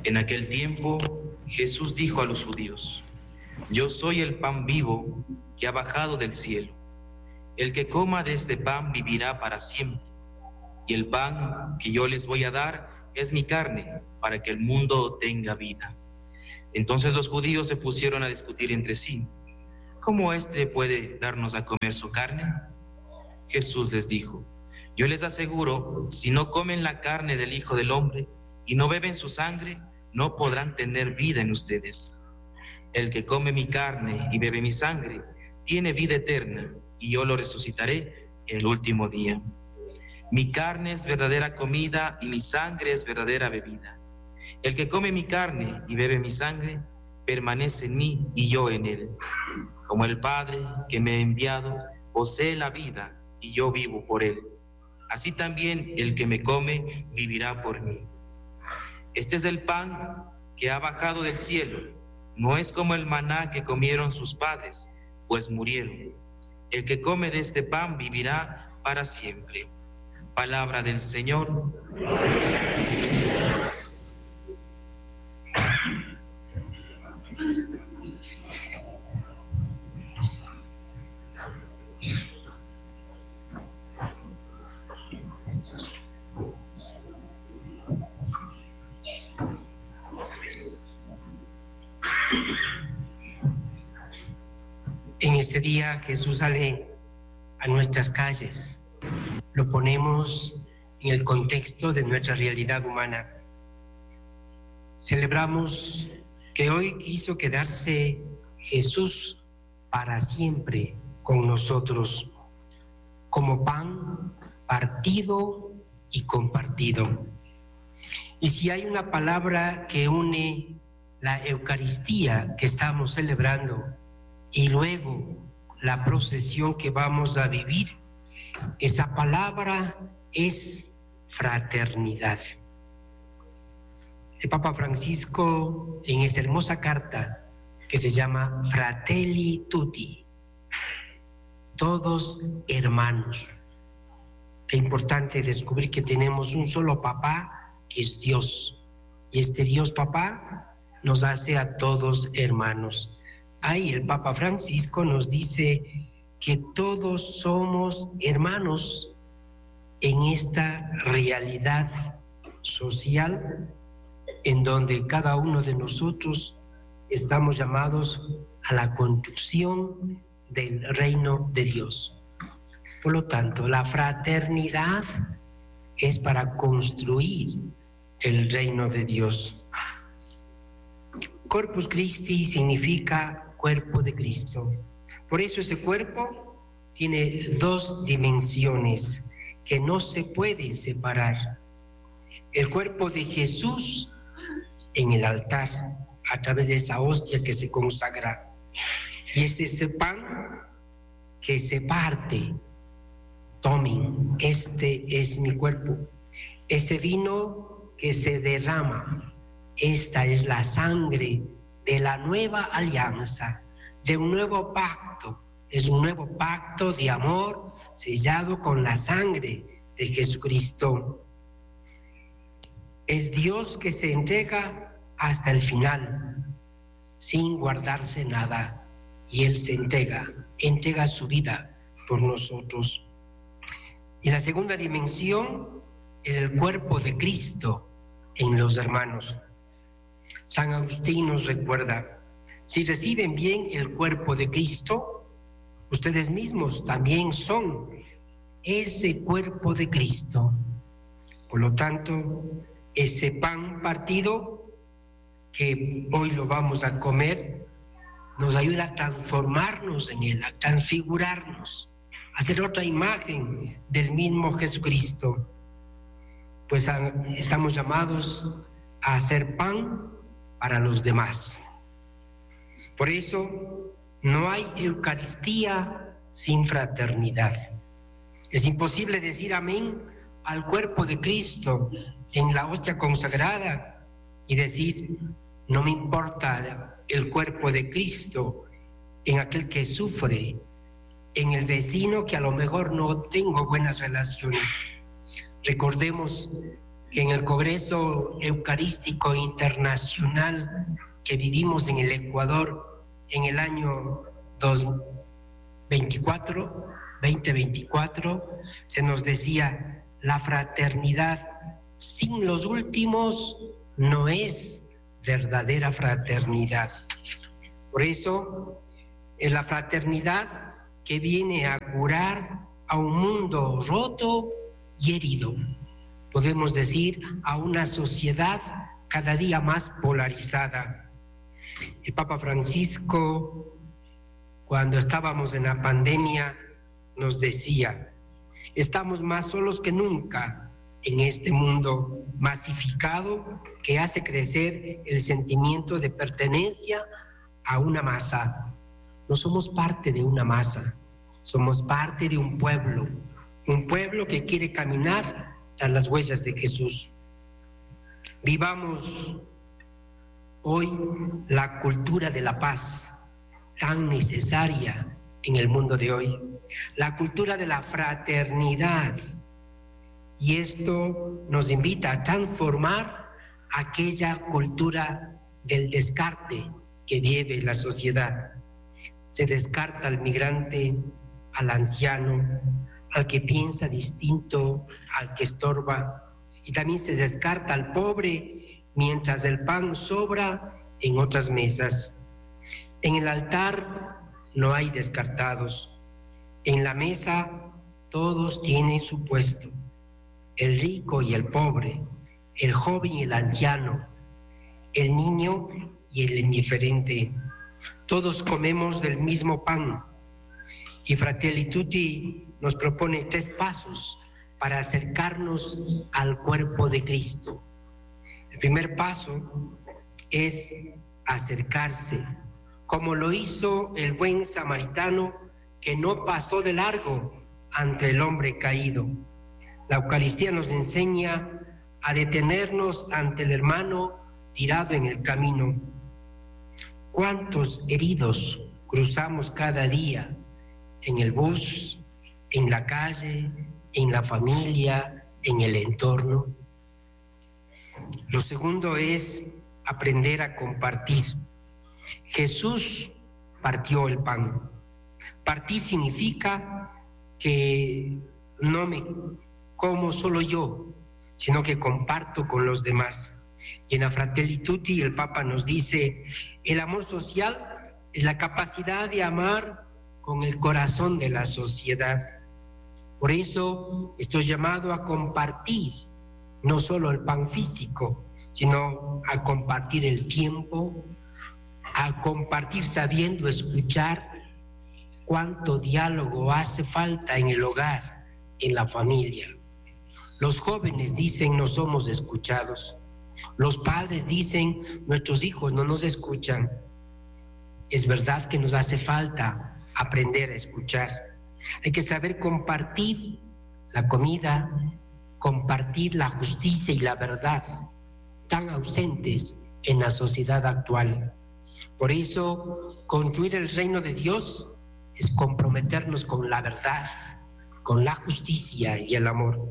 En aquel tiempo Jesús dijo a los judíos: Yo soy el pan vivo que ha bajado del cielo. El que coma de este pan vivirá para siempre. Y el pan que yo les voy a dar es mi carne, para que el mundo tenga vida. Entonces los judíos se pusieron a discutir entre sí: ¿Cómo éste puede darnos a comer su carne? Jesús les dijo: Yo les aseguro, si no comen la carne del Hijo del Hombre y no beben su sangre, no podrán tener vida en ustedes. El que come mi carne y bebe mi sangre tiene vida eterna, y yo lo resucitaré el último día. Mi carne es verdadera comida y mi sangre es verdadera bebida. El que come mi carne y bebe mi sangre permanece en mí y yo en él. Como el Padre que me ha enviado posee la vida y yo vivo por él, así también el que me come vivirá por mí. Este es el pan que ha bajado del cielo. No es como el maná que comieron sus padres, pues murieron. El que come de este pan vivirá para siempre. Palabra del Señor. En este día Jesús sale a nuestras calles. Lo ponemos en el contexto de nuestra realidad humana. Celebramos que hoy quiso quedarse Jesús para siempre con nosotros, como pan partido y compartido. Y si hay una palabra que une la Eucaristía que estamos celebrando y luego la procesión que vamos a vivir, esa palabra es fraternidad. El Papa Francisco, en esta hermosa carta que se llama Fratelli Tutti, todos hermanos. Qué importante descubrir que tenemos un solo papá, que es Dios, y este Dios papá nos hace a todos hermanos. Ahí el Papa Francisco nos dice que todos somos hermanos en esta realidad social en donde cada uno de nosotros estamos llamados a la construcción del reino de Dios. Por lo tanto, la fraternidad es para construir el reino de Dios. Corpus Christi significa cuerpo de Cristo. Por eso ese cuerpo tiene dos dimensiones que no se pueden separar. El cuerpo de Jesús en el altar, a través de esa hostia que se consagra. Y ese pan que se parte. Tomen, este es mi cuerpo. Ese vino que se derrama. Esta es la sangre de la nueva alianza, de un nuevo pacto. Es un nuevo pacto de amor sellado con la sangre de Jesucristo. Es Dios que se entrega hasta el final, sin guardarse nada. Y Él se entrega su vida por nosotros. Y la segunda dimensión es el cuerpo de Cristo en los hermanos. San Agustín nos recuerda: si reciben bien el cuerpo de Cristo, ustedes mismos también son ese cuerpo de Cristo. Por lo tanto, ese pan partido que hoy lo vamos a comer nos ayuda a transformarnos en él, a transfigurarnos, a ser otra imagen del mismo Jesucristo. Pues estamos llamados a hacer pan para los demás. Por eso no hay Eucaristía sin fraternidad. Es imposible decir amén al cuerpo de Cristo en la hostia consagrada y decir no me importa el cuerpo de Cristo en aquel que sufre, en el vecino que a lo mejor no tengo buenas relaciones. Recordemos que en el Congreso Eucarístico Internacional que vivimos en el Ecuador en el año 2024, se nos decía: la fraternidad sin los últimos no es verdadera fraternidad. Por eso es la fraternidad que viene a curar a un mundo roto y herido. Podemos decir a una sociedad cada día más polarizada. El Papa Francisco, cuando estábamos en la pandemia, nos decía: estamos más solos que nunca en este mundo masificado que hace crecer el sentimiento de pertenencia a una masa. No somos parte de una masa, somos parte de un pueblo que quiere caminar tras las huellas de Jesús. Vivamos hoy la cultura de la paz, tan necesaria en el mundo de hoy, la cultura de la fraternidad. Y esto nos invita a transformar aquella cultura del descarte que vive la sociedad. Se descarta al migrante, al anciano, al que piensa distinto, al que estorba, y también se descarta al pobre mientras el pan sobra en otras mesas. En el altar no hay descartados. En la mesa todos tienen su puesto. El rico y el pobre, el joven y el anciano, el niño y el indiferente. Todos comemos del mismo pan. Y Fratelli Tutti nos propone 3 pasos para acercarnos al cuerpo de Cristo. El primer paso es acercarse, como lo hizo el buen samaritano, que no pasó de largo ante el hombre caído. La Eucaristía nos enseña a detenernos ante el hermano tirado en el camino. ¿Cuántos heridos cruzamos cada día en el bus, en la calle, en la familia, en el entorno? Lo segundo es aprender a compartir. Jesús partió el pan. Partir significa que no me como solo yo, sino que comparto con los demás. Y en la Fratelli Tutti el Papa nos dice: el amor social es la capacidad de amar con el corazón de la sociedad. Por eso estoy llamado a compartir no solo el pan físico, sino a compartir el tiempo, a compartir sabiendo escuchar. Cuánto diálogo hace falta en el hogar, en la familia. Los jóvenes dicen: no somos escuchados. Los padres dicen: nuestros hijos no nos escuchan. Es verdad que nos hace falta aprender a escuchar. Hay que saber compartir la comida, compartir la justicia y la verdad, tan ausentes en la sociedad actual. Por eso, construir el reino de Dios es comprometernos con la verdad, con la justicia y el amor.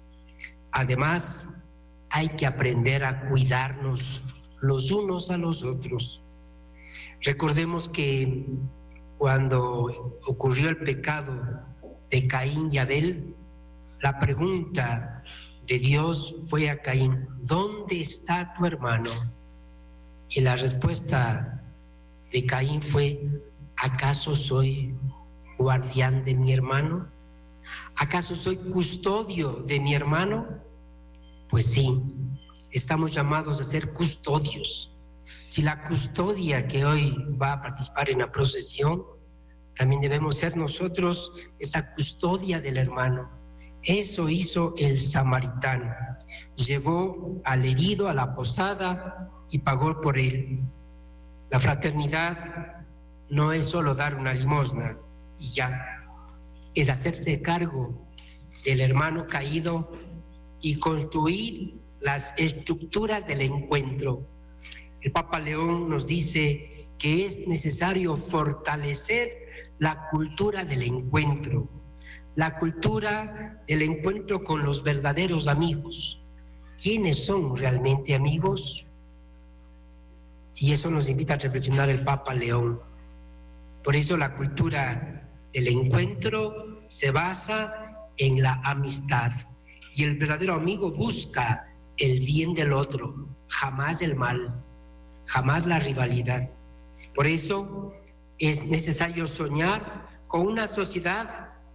Además, hay que aprender a cuidarnos los unos a los otros. Recordemos que cuando ocurrió el pecado de Caín y Abel, la pregunta de Dios fue a Caín: ¿dónde está tu hermano? Y la respuesta de Caín fue: ¿acaso soy guardián de mi hermano? ¿Acaso soy custodio de mi hermano? Pues sí, estamos llamados a ser custodios. Si la custodia que hoy va a participar en la procesión, también debemos ser nosotros esa custodia del hermano. Eso hizo el samaritano. Llevó al herido a la posada y pagó por él. La fraternidad no es solo dar una limosna y ya. Es hacerse cargo del hermano caído y construir las estructuras del encuentro. El Papa León nos dice que es necesario fortalecer la cultura del encuentro con los verdaderos amigos, ¿quiénes son realmente amigos? Y eso nos invita a reflexionar el Papa León. Por eso la cultura del encuentro se basa en la amistad. Y el verdadero amigo busca el bien del otro, jamás el mal, jamás la rivalidad. Por eso es necesario soñar con una sociedad